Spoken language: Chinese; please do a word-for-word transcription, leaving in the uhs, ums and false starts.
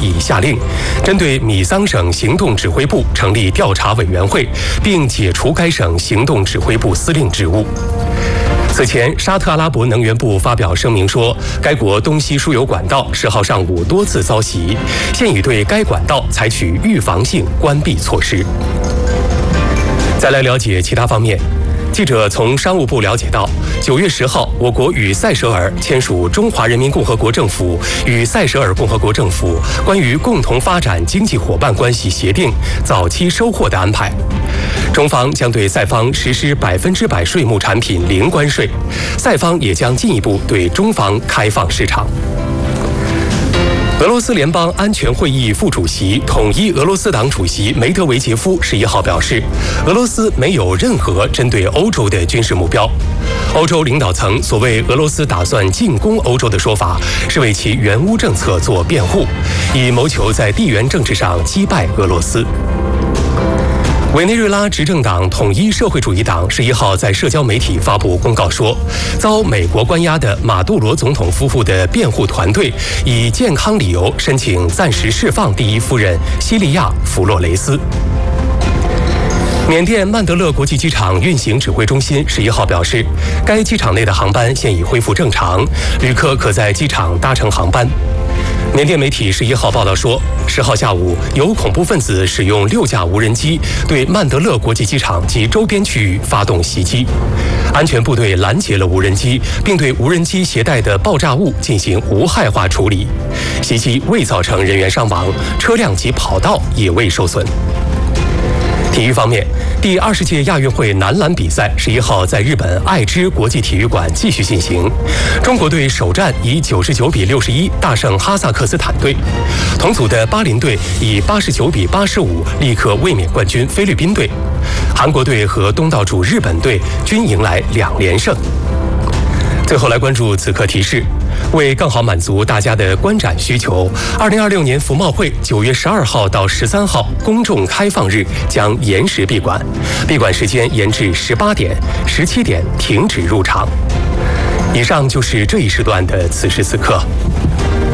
已下令针对米桑省行动指挥部成立调查委员会，并解除该省行动指挥部司令职务。此前，沙特阿拉伯能源部发表声明说，该国东西输油管道十号上午多次遭袭，现已对该管道采取预防性关闭措施。再来了解其他方面。记者从商务部了解到，九月十号，我国与塞舌尔签署《中华人民共和国政府与塞舌尔共和国政府关于共同发展经济伙伴关系协定》早期收获的安排。中方将对塞方实施百分之百税目产品零关税，塞方也将进一步对中方开放市场。俄罗斯联邦安全会议副主席、统一俄罗斯党主席梅德韦杰夫十一号表示，俄罗斯没有任何针对欧洲的军事目标。欧洲领导层所谓俄罗斯打算进攻欧洲的说法，是为其援乌政策做辩护，以谋求在地缘政治上击败俄罗斯。委内瑞拉执政党统一社会主义党十一号在社交媒体发布公告说，遭美国关押的马杜罗总统夫妇的辩护团队以健康理由申请暂时释放第一夫人西利亚·弗洛雷斯。缅甸曼德勒国际机场运行指挥中心十一号表示，该机场内的航班现已恢复正常，旅客可在机场搭乘航班。缅甸媒体十一号报道说，十号下午有恐怖分子使用六架无人机对曼德勒国际机场及周边区域发动袭击，安全部队拦截了无人机，并对无人机携带的爆炸物进行无害化处理。袭击未造成人员伤亡，车辆及跑道也未受损。体育方面，第二十届亚运会男篮比赛十一号在日本爱知国际体育馆继续进行。中国队首战以九十九比六十一大胜哈萨克斯坦队，同组的巴林队以八十九比八十五力克卫冕冠军菲律宾队。韩国队和东道主日本队均迎来两连胜。最后来关注此刻提示。为更好满足大家的观展需求，二零二六年服贸会九月十二号到十三号公众开放日将延时闭馆，闭馆时间延至十八点，十七点停止入场。以上就是这一时段的此时此刻。